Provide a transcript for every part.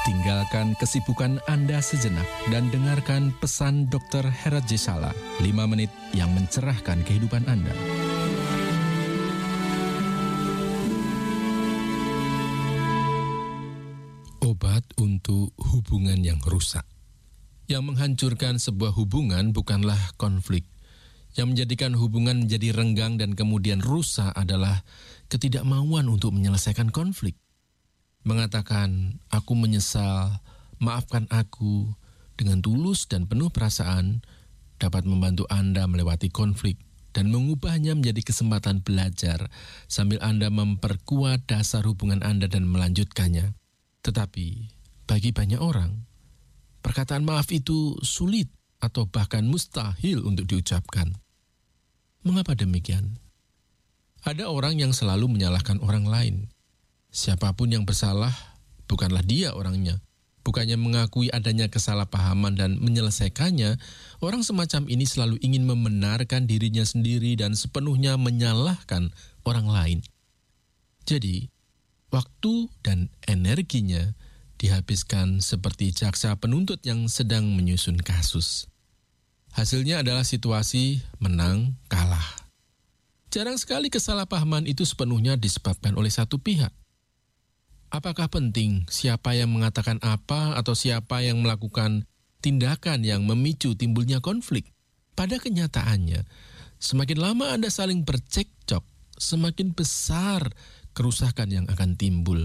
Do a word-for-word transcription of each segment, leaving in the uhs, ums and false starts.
Tinggalkan kesibukan Anda sejenak dan dengarkan pesan dokter Herat J. Sala, lima menit yang mencerahkan kehidupan Anda. Obat untuk hubungan yang rusak. Yang menghancurkan sebuah hubungan bukanlah konflik. Yang menjadikan hubungan menjadi renggang dan kemudian rusak adalah ketidakmauan untuk menyelesaikan konflik. Mengatakan, aku menyesal, maafkan aku, dengan tulus dan penuh perasaan, dapat membantu Anda melewati konflik dan mengubahnya menjadi kesempatan belajar sambil Anda memperkuat dasar hubungan Anda dan melanjutkannya. Tetapi, bagi banyak orang, perkataan maaf itu sulit atau bahkan mustahil untuk diucapkan. Mengapa demikian? Ada orang yang selalu menyalahkan orang lain. Siapapun yang bersalah, bukanlah dia orangnya. Bukannya mengakui adanya kesalahpahaman dan menyelesaikannya, orang semacam ini selalu ingin membenarkan dirinya sendiri dan sepenuhnya menyalahkan orang lain. Jadi, waktu dan energinya dihabiskan seperti jaksa penuntut yang sedang menyusun kasus. Hasilnya adalah situasi menang kalah. Jarang sekali kesalahpahaman itu sepenuhnya disebabkan oleh satu pihak. Apakah penting siapa yang mengatakan apa atau siapa yang melakukan tindakan yang memicu timbulnya konflik? Pada kenyataannya, semakin lama Anda saling bercekcok, semakin besar kerusakan yang akan timbul.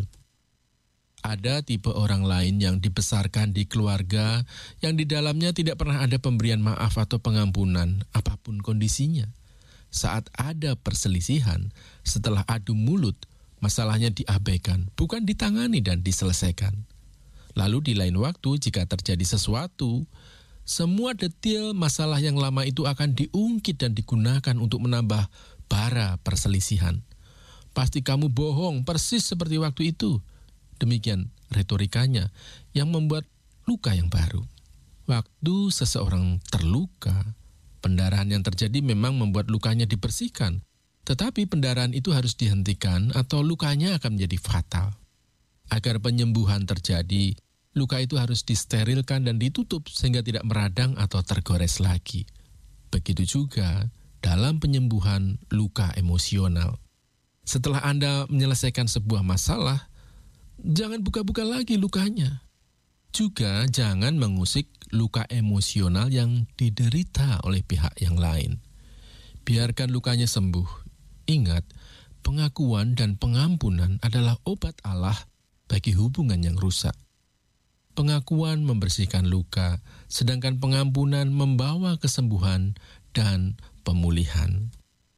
Ada tipe orang lain yang dibesarkan di keluarga yang di dalamnya tidak pernah ada pemberian maaf atau pengampunan, apapun kondisinya. Saat ada perselisihan, setelah adu mulut, masalahnya diabaikan, bukan ditangani dan diselesaikan. Lalu di lain waktu, jika terjadi sesuatu, semua detail masalah yang lama itu akan diungkit dan digunakan untuk menambah bara perselisihan. Pasti kamu bohong, persis seperti waktu itu. Demikian retorikanya yang membuat luka yang baru. Waktu seseorang terluka, pendarahan yang terjadi memang membuat lukanya dibersihkan. Tetapi pendarahan itu harus dihentikan atau lukanya akan menjadi fatal. Agar penyembuhan terjadi, luka itu harus disterilkan dan ditutup sehingga tidak meradang atau tergores lagi. Begitu juga dalam penyembuhan luka emosional. Setelah Anda menyelesaikan sebuah masalah, jangan buka-buka lagi lukanya. Juga jangan mengusik luka emosional yang diderita oleh pihak yang lain. Biarkan lukanya sembuh. Ingat, pengakuan dan pengampunan adalah obat Allah bagi hubungan yang rusak. Pengakuan membersihkan luka, sedangkan pengampunan membawa kesembuhan dan pemulihan.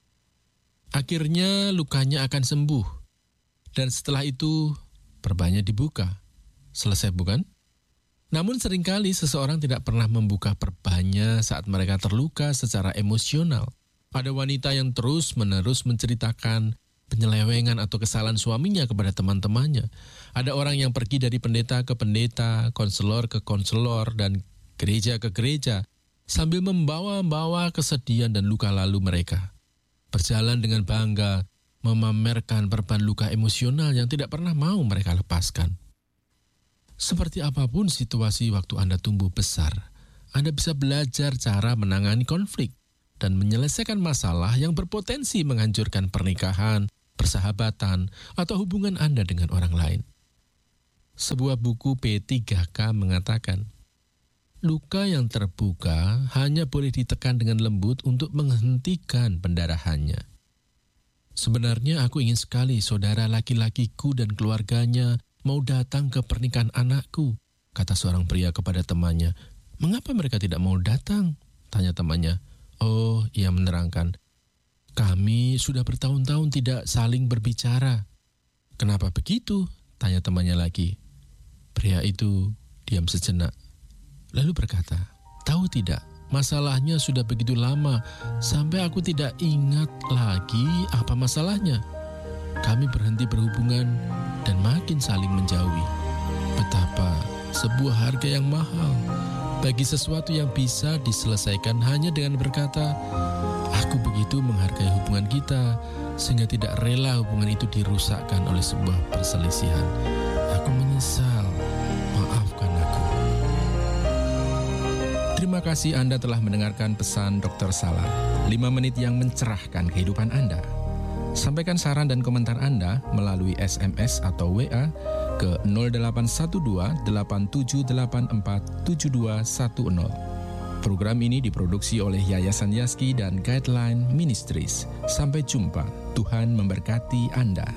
Akhirnya lukanya akan sembuh, dan setelah itu perbannya dibuka. Selesai bukan? Namun seringkali seseorang tidak pernah membuka perbannya saat mereka terluka secara emosional. Ada wanita yang terus-menerus menceritakan penyelewengan atau kesalahan suaminya kepada teman-temannya. Ada orang yang pergi dari pendeta ke pendeta, konselor ke konselor, dan gereja ke gereja, sambil membawa-bawa kesedihan dan luka lalu mereka. Berjalan dengan bangga, memamerkan beban luka emosional yang tidak pernah mau mereka lepaskan. Seperti apapun situasi waktu Anda tumbuh besar, Anda bisa belajar cara menangani konflik dan menyelesaikan masalah yang berpotensi menghancurkan pernikahan, persahabatan, atau hubungan Anda dengan orang lain. Sebuah buku P tiga K mengatakan, luka yang terbuka hanya boleh ditekan dengan lembut untuk menghentikan pendarahannya. Sebenarnya aku ingin sekali saudara laki-lakiku dan keluarganya mau datang ke pernikahan anakku, kata seorang pria kepada temannya. Mengapa mereka tidak mau datang? Tanya temannya. Oh, ia menerangkan, kami sudah bertahun-tahun tidak saling berbicara. Kenapa begitu? Tanya temannya lagi. Pria itu diam sejenak, lalu berkata, tahu tidak, masalahnya sudah begitu lama, sampai aku tidak ingat lagi apa masalahnya. Kami berhenti berhubungan dan makin saling menjauhi. Betapa sebuah harga yang mahal bagi sesuatu yang bisa diselesaikan hanya dengan berkata, aku begitu menghargai hubungan kita, sehingga tidak rela hubungan itu dirusakkan oleh sebuah perselisihan. Aku menyesal, maaf. Terima kasih Anda telah mendengarkan pesan dokter Salar. lima menit yang mencerahkan kehidupan Anda. Sampaikan saran dan komentar Anda melalui S M S atau W A ke nol delapan satu dua delapan tujuh delapan empat tujuh dua satu nol. Program ini diproduksi oleh Yayasan Yaski dan Guideline Ministries. Sampai jumpa. Tuhan memberkati Anda.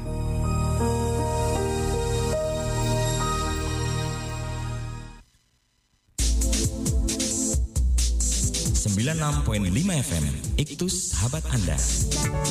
sembilan puluh enam koma lima F M, Iktus Sahabat Anda.